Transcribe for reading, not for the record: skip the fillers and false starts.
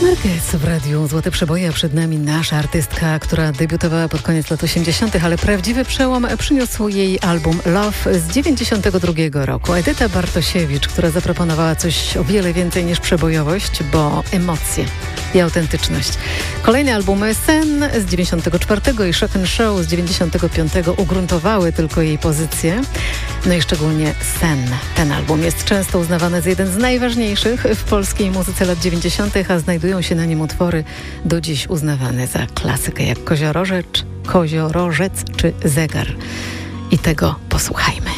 Marquez w radiu Złote Przeboje, a przed nami nasza artystka, która debiutowała pod koniec lat 80., ale prawdziwy przełom przyniósł jej album Love z 92 roku. Edyta Bartosiewicz, która zaproponowała coś o wiele więcej niż przebojowość, bo emocje i autentyczność. Kolejne albumy Sen z 94 i Shock & Show z 95 ugruntowały tylko jej pozycję. No i szczególnie Sen. Ten album jest często uznawany za jeden z najważniejszych w polskiej muzyce lat 90., a znajdują się na nim utwory do dziś uznawane za klasykę, jak Koziorożec czy Zegar. I tego posłuchajmy.